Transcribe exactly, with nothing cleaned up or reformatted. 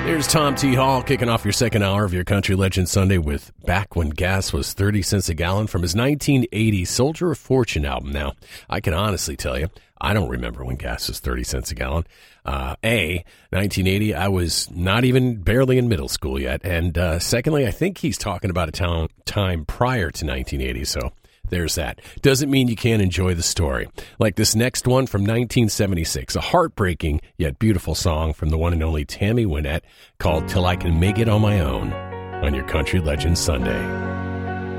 Here's Tom T. Hall kicking off your second hour of your Country Legend Sunday with Back When Gas Was thirty cents a Gallon from his nineteen eighty Soldier of Fortune album. Now, I can honestly tell you, I don't remember when gas was thirty cents a gallon. Uh, A, nineteen eighty, I was not even barely in middle school yet. And uh, secondly, I think he's talking about a town, time prior to nineteen eighty, so there's that. Doesn't mean you can't enjoy the story. Like this next one from nineteen seventy-six, a heartbreaking yet beautiful song from the one and only Tammy Wynette called Till I Can Make It On My Own on your Country Legend Sunday.